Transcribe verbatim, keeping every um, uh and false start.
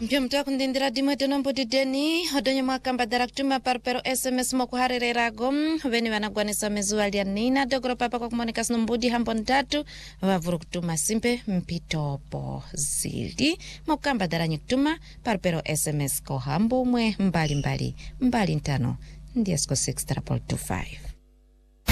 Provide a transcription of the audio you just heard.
Mpyo mtu wa kundindira dimwe tunombo dideni hodonye mwakamba dara kutuma parpero S M S moku harire ragom veni wanagwanisa mezuwa liya nina dogoro papa kwa kumoneka sinumbudi hampo ntatu wavuru kutuma simpe mpitopo zili mwakamba dara nyutuma parpero S M S ko hambo mwe mbali mbali mbali ntano ndiye sko six triple two five.